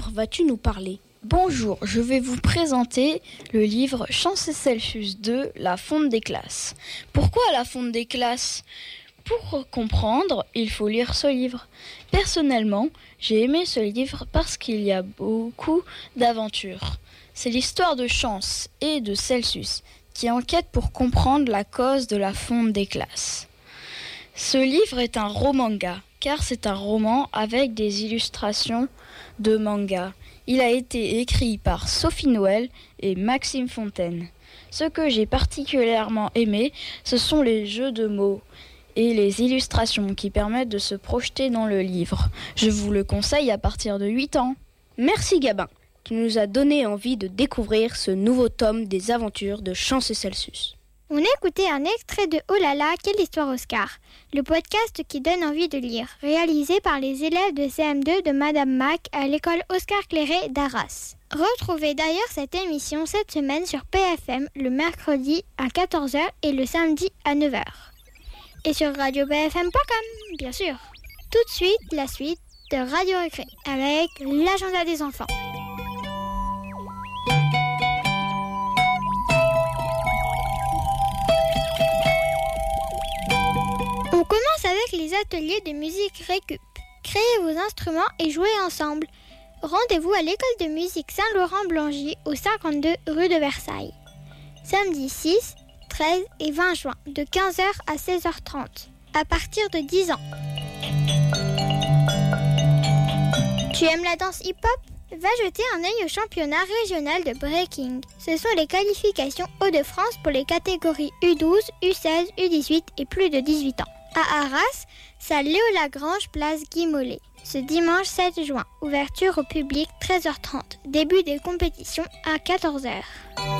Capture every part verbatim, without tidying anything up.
livre vas-tu nous parler ? Bonjour, je vais vous présenter le livre Chance et Celsius deux, La fonte des classes. Pourquoi la fonte des classes ? Pour comprendre, il faut lire ce livre. Personnellement, j'ai aimé ce livre parce qu'il y a beaucoup d'aventures. C'est l'histoire de Chance et de Celsius qui enquêtent pour comprendre la cause de la fonte des classes. Ce livre est un romanga, car c'est un roman avec des illustrations de manga. Il a été écrit par Sophie Noël et Maxime Fontaine. Ce que j'ai particulièrement aimé, ce sont les jeux de mots et les illustrations qui permettent de se projeter dans le livre. Je vous le conseille à partir de huit ans. Merci Gabin, qui nous a donné envie de découvrir ce nouveau tome des aventures de Chance et Celsius. On a écouté un extrait de Oh là là, quelle histoire Oscar, le podcast qui donne envie de lire, réalisé par les élèves de C M deux de Madame Mac à l'école Oscar Clairet d'Arras. Retrouvez d'ailleurs cette émission cette semaine sur P F M le mercredi à quatorze heures et le samedi à neuf heures. Et sur radio b f m point com, bien sûr. Tout de suite, la suite de Radio Récré avec l'agenda des enfants. On commence avec les ateliers de musique Récup. Créez vos instruments et jouez ensemble. Rendez-vous à l'école de musique Saint-Laurent-Blangy au cinquante-deux rue de Versailles. Samedi six, treize et vingt juin, de quinze heures à seize heures trente, à partir de dix ans. Tu aimes la danse hip-hop ? Va jeter un œil au championnat régional de breaking. Ce sont les qualifications Hauts-de-France pour les catégories U douze, U seize, U dix-huit et plus de dix-huit ans. À Arras, salle Léo Lagrange, place Guy Mollet. Ce dimanche sept juin, ouverture au public treize heures trente. Début des compétitions à quatorze heures.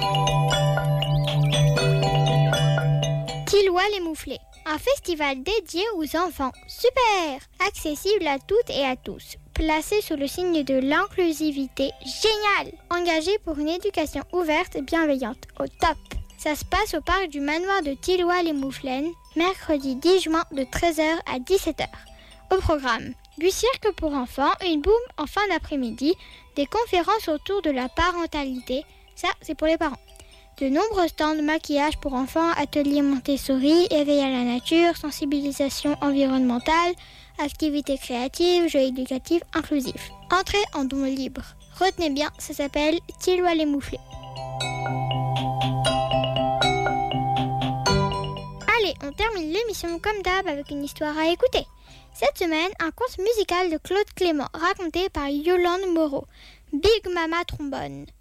Tilloy les Mouflets, un festival dédié aux enfants. Super! Accessible à toutes et à tous. Placé sous le signe de l'inclusivité. Génial! Engagé pour une éducation ouverte et bienveillante. Au top! Ça se passe au parc du manoir de Tilloy les Mouflaines, mercredi dix juin de treize heures à dix-sept heures. Au programme, du cirque pour enfants, une boum en fin d'après-midi, des conférences autour de la parentalité, ça c'est pour les parents. De nombreux stands de maquillage pour enfants, ateliers Montessori, éveil à la nature, sensibilisation environnementale, activités créatives, jeux éducatifs inclusifs. Entrée en don libre. Retenez bien, ça s'appelle Tilloy les Mouflets. Allez, on termine l'émission comme d'hab avec une histoire à écouter. Cette semaine, un conte musical de Claude Clément, raconté par Yolande Moreau. Big Mama Trombone.